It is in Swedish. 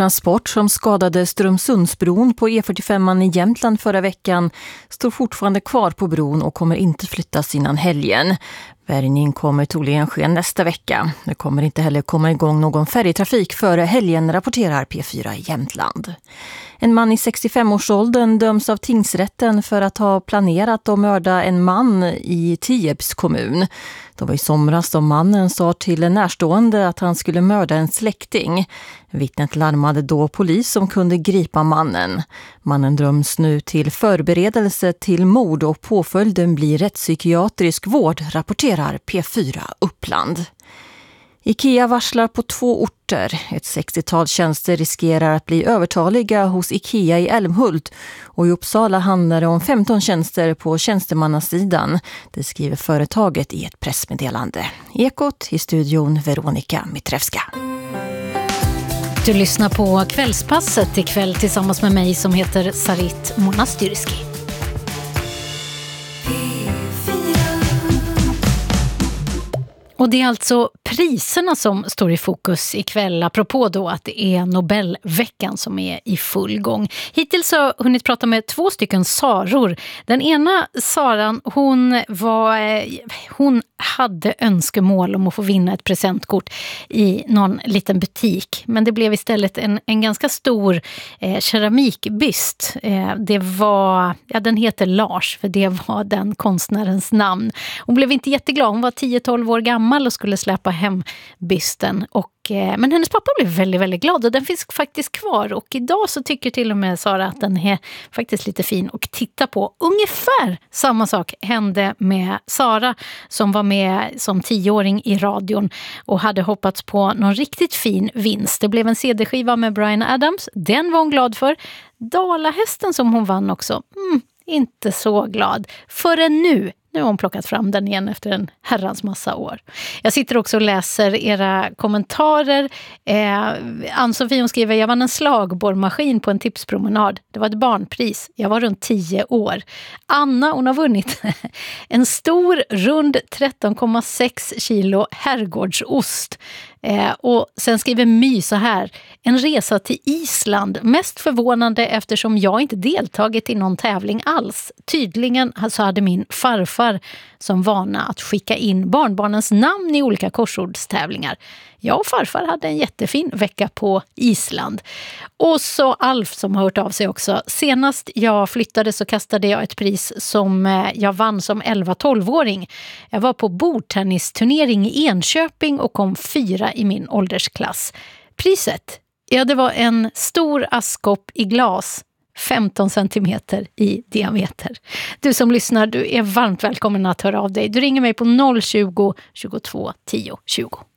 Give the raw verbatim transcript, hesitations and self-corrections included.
Transport som skadade Strömsundsbron på E fyrtiofem i Jämtland förra veckan står fortfarande kvar på bron och kommer inte flyttas innan helgen. Bärgning kommer troligen ske nästa vecka. Det kommer inte heller komma igång någon färjetrafik före helgen, rapporterar P fyra i Jämtland. En man i sextiofem-årsåldern döms av tingsrätten för att ha planerat att mörda en man i Tierps kommun. Det var i somras då mannen sa till en närstående att han skulle mörda en släkting. Vittnet larmade då polis som kunde gripa mannen. Mannen döms nu till förberedelse till mord och påföljden blir rättspsykiatrisk vård, rapporterar P fyra Uppland. IKEA varslar på två orter. Ett sextiotal tjänster riskerar att bli övertaliga hos IKEA i Älmhult och i Uppsala handlar det om femton tjänster på tjänstemannasidan. Det skriver företaget i ett pressmeddelande. Ekot i studion Veronica Mitrevska. Du lyssnar på Kvällspasset ikväll tillsammans med mig som heter Sarit Monastyrski. Och det är alltså priserna som står i fokus ikväll, apropå då att det är Nobelveckan som är i full gång. Hittills har jag hunnit prata med två stycken Saror. Den ena Saran, hon, var, hon hade önskemål om att få vinna ett presentkort i någon liten butik. Men det blev istället en, en ganska stor eh, keramikbyst. Eh, det var, ja, den heter Lars, för det var den konstnärens namn. Hon blev inte jätteglad, hon var tio tolv år gammal och skulle släppa hem bysten. Och, eh, men hennes pappa blev väldigt, väldigt glad och den finns faktiskt kvar. Och idag så tycker till och med Sara att den är faktiskt lite fin att titta på. Ungefär samma sak hände med Sara som var med som tioåring i radion och hade hoppats på någon riktigt fin vinst. Det blev en C D-skiva med Bryan Adams. Den var hon glad för. Dalahästen som hon vann också. Mm, inte så glad. Förrän nu. Nu har hon plockat fram den igen efter en herrans massa år. Jag sitter också och läser era kommentarer. Eh, Ann-Sofie skriver, jag vann en slagborrmaskin på en tipspromenad. Det var ett barnpris. Jag var runt tio år. Anna, hon har vunnit en stor, rund tretton komma sex kilo herrgårdsost. Eh, och sen skriver My så här, en resa till Island, mest förvånande eftersom jag inte deltagit i någon tävling alls. Tydligen så hade min farfar som vana att skicka in barnbarnens namn i olika korsordstävlingar. Jag och farfar hade en jättefin vecka på Island. Och så Alf som har hört av sig också. Senast jag flyttade så kastade jag ett pris som jag vann som elva tolv-åring. Jag var på bordtennisturnering i Enköping och kom fyra i min åldersklass. Priset? Ja, det var en stor askkopp i glas. femton centimeter i diameter. Du som lyssnar, du är varmt välkommen att höra av dig. Du ringer mig på noll tjugo, tjugotvå, tio, tjugo.